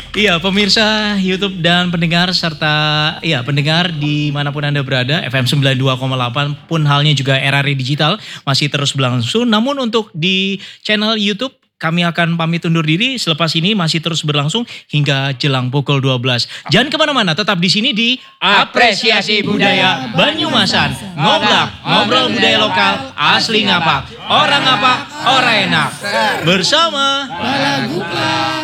Iya, pemirsa YouTube dan pendengar serta pendengar dimanapun Anda berada, FM 92,8 pun halnya juga RRI Digital masih terus berlangsung. Namun untuk di channel YouTube kami akan pamit undur diri, selepas ini masih terus berlangsung hingga jelang pukul 12. Jangan kemana-mana, tetap di sini di Apresiasi Budaya Banyumasan. Ngobrol budaya lokal, asli ngapak, orang ngapak, orang enak. Bersama Balagukla.